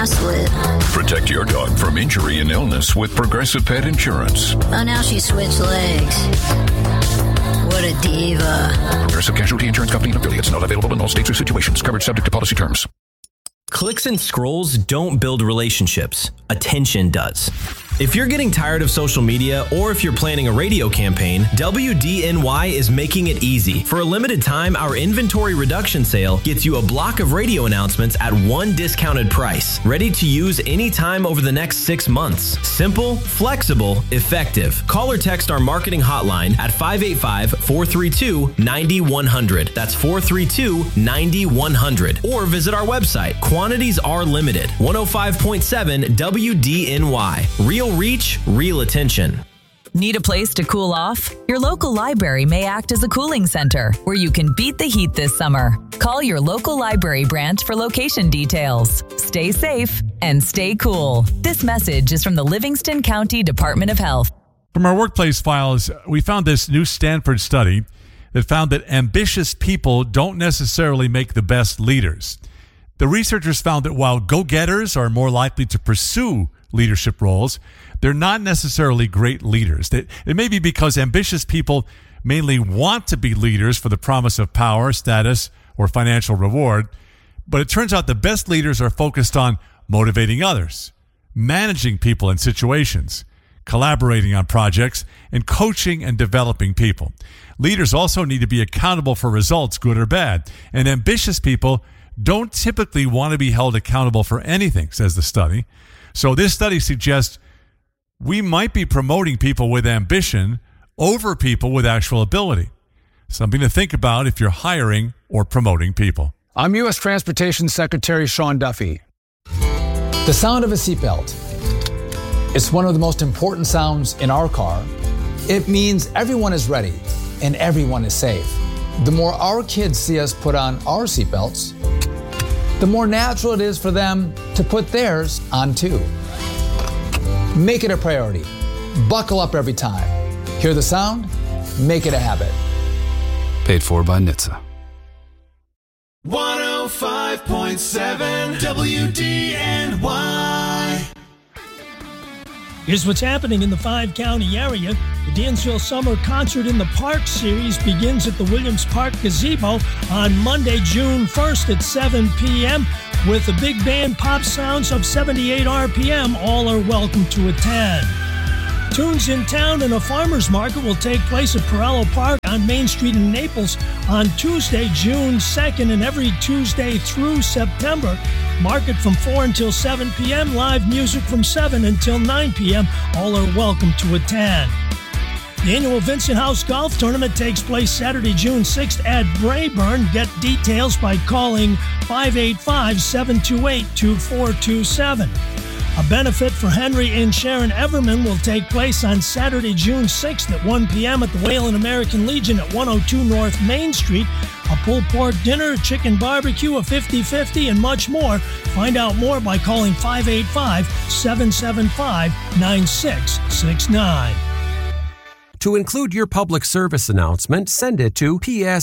slip. Protect your dog from injury and illness with Progressive Pet Insurance. Oh, now she switched legs. What a diva. Progressive Casualty Insurance Company and affiliates. Not available in all states or situations. Coverage subject to policy terms. Clicks and scrolls don't build relationships. Attention does. If you're getting tired of social media or if you're planning a radio campaign, WDNY is making it easy. For a limited time, our inventory reduction sale gets you a block of radio announcements at one discounted price. Ready to use anytime over the next 6 months. Simple, flexible, effective. Call or text our marketing hotline at 585-432-9100. That's 432-9100. Or visit our website. Quantities are limited. 105.7 WDNY. Real reach, real attention. Need a place to cool off? Your local library may act as a cooling center where you can beat the heat this summer. Call your local library branch for location details. Stay safe and stay cool. This message is from the Livingston County Department of Health. From our workplace files, we found this new Stanford study that found that ambitious people don't necessarily make the best leaders. The researchers found that while go-getters are more likely to pursue leadership roles, they're not necessarily great leaders. It may be because ambitious people mainly want to be leaders for the promise of power, status, or financial reward, but it turns out the best leaders are focused on motivating others, managing people and situations, collaborating on projects, and coaching and developing people. Leaders also need to be accountable for results, good or bad, and ambitious people don't typically want to be held accountable for anything, says the study. So this study suggests we might be promoting people with ambition over people with actual ability. Something to think about if you're hiring or promoting people. I'm U.S. Transportation Secretary Sean Duffy. The sound of a seatbelt. It's one of the most important sounds in our car. It means everyone is ready and everyone is safe. The more our kids see us put on our seatbelts, the more natural it is for them to put theirs on too. Make it a priority. Buckle up every time. Hear the sound? Make it a habit. Paid for by NHTSA. 105.7 WDNY. Here's what's happening in the 5-county area. The Dansville Summer Concert in the Park series begins at the Williams Park Gazebo on Monday, June 1st at 7 p.m. with a big band pop sounds of 78 RPM. All are welcome to attend. Tunes in Town and a farmer's market will take place at Perello Park on Main Street in Naples on Tuesday, June 2nd, and every Tuesday through September. Market from 4 until 7 p.m., live music from 7 until 9 p.m. All are welcome to attend. The annual Vincent House Golf Tournament takes place Saturday, June 6th at Brayburn. Get details by calling 585-728-2427. A benefit for Henry and Sharon Everman will take place on Saturday, June 6th at 1 p.m. at the Wayland American Legion at 102 North Main Street. A pulled pork dinner, chicken barbecue, a 50-50, and much more. Find out more by calling 585-775-9669. To include your public service announcement, send it to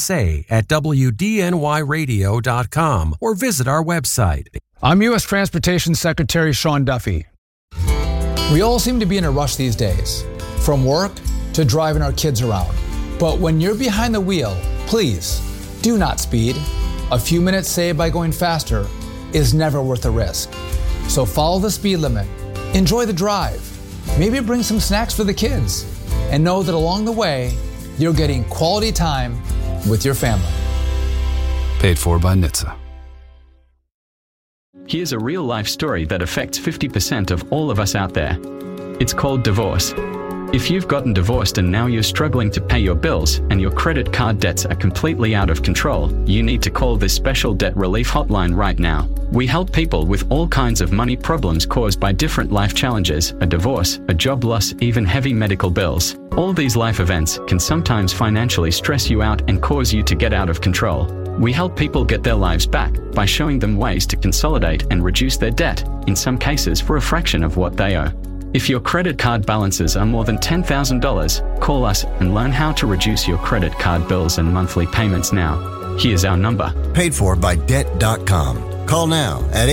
psa@wdnyradio.com or visit our website. I'm U.S. Transportation Secretary Sean Duffy. We all seem to be in a rush these days, from work to driving our kids around. But when you're behind the wheel, please do not speed. A few minutes saved by going faster is never worth the risk. So follow the speed limit, enjoy the drive, maybe bring some snacks for the kids, and know that along the way, you're getting quality time with your family. Paid for by NHTSA. Here's a real-life story that affects 50% of all of us out there. It's called divorce. If you've gotten divorced and now you're struggling to pay your bills and your credit card debts are completely out of control, you need to call this special debt relief hotline right now. We help people with all kinds of money problems caused by different life challenges, a divorce, a job loss, even heavy medical bills. All these life events can sometimes financially stress you out and cause you to get out of control. We help people get their lives back by showing them ways to consolidate and reduce their debt, in some cases for a fraction of what they owe. If your credit card balances are more than $10,000, call us and learn how to reduce your credit card bills and monthly payments now. Here's our number. Paid for by Debt.com. Call now at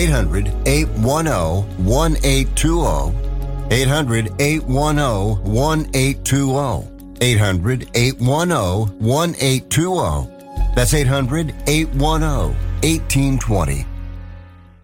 800-810-1820. 800-810-1820. 800-810-1820. That's 800-810-1820.